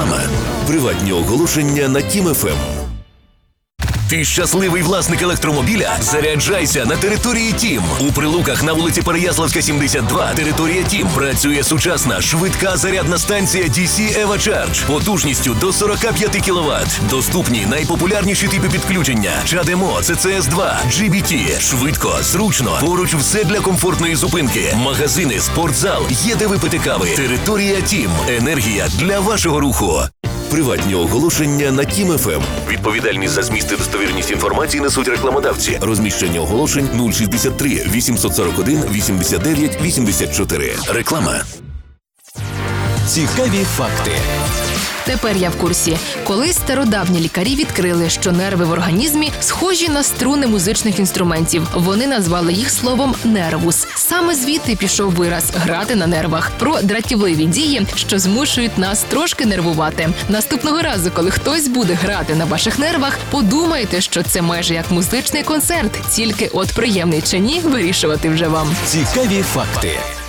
Реклама. Приватні оголошення на Тім ФМ. Ти щасливий власник електромобіля? Заряджайся на території Тім. У Прилуках на вулиці Переяславська, 72, територія Тім, працює сучасна, швидка зарядна станція DC EVA Charge потужністю до 45 кВт. Доступні найпопулярніші типи підключення: CHAdeMO, CCS2, GBT. Швидко, зручно, поруч все для комфортної зупинки. Магазини, спортзал, є де випити кави. Територія Тім. Енергія для вашого руху. Приватні оголошення на Тім ФМ. Відповідальність за зміст і достовірність інформації несуть рекламодавці. Розміщення оголошень 063 841 89 84. Реклама. Цікаві факти. Тепер я в курсі. Колись стародавні лікарі відкрили, що нерви в організмі схожі на струни музичних інструментів. Вони назвали їх словом «нервус». Саме звідти пішов вираз «грати на нервах» про дратівливі дії, що змушують нас трошки нервувати. Наступного разу, коли хтось буде грати на ваших нервах, подумайте, що це майже як музичний концерт. Тільки от приємний чи ні, вирішувати вже вам. Цікаві факти.